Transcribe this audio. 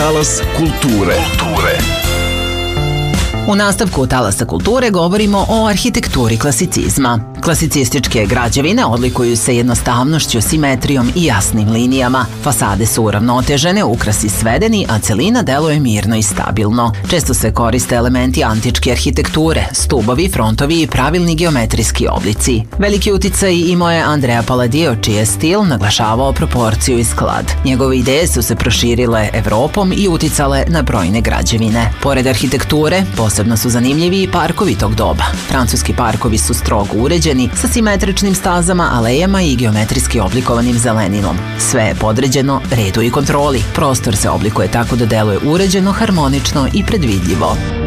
Talas kulture. U nastavku Talasa kulture govorimo o arhitekturi klasicizma. Klasicističke građevine odlikuju se jednostavnošću, simetrijom i jasnim linijama. Fasade su uravnotežene, ukrasi svedeni, a celina deluje mirno i stabilno. Često se koriste elementi antičke arhitekture, stubovi, frontovi i pravilni geometrijski oblici. Veliki uticaj imao je Andrea Palladio, čiji je stil naglašavao proporciju i sklad. Njegove ideje su se proširile Evropom i uticale na brojne građevine. Pored arhitekture, posebno su zanimljivi i parkovi tog doba. Francuski parkovi su strogo uređeni, sa simetričnim stazama, alejama i geometrijski oblikovanim zeleninom. Sve je podređeno redu i kontroli. Prostor se oblikuje tako da deluje uređeno, harmonično i predvidljivo.